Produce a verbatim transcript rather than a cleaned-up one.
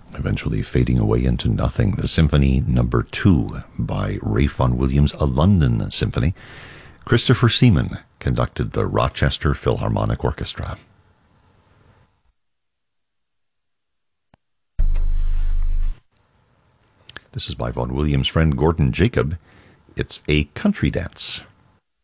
eventually fading away into nothing. The Symphony Number Two by Ralph Vaughan Williams, a London symphony. Christopher Seaman conducted the Rochester Philharmonic Orchestra. This is by Vaughan Williams' friend Gordon Jacob. It's a country dance.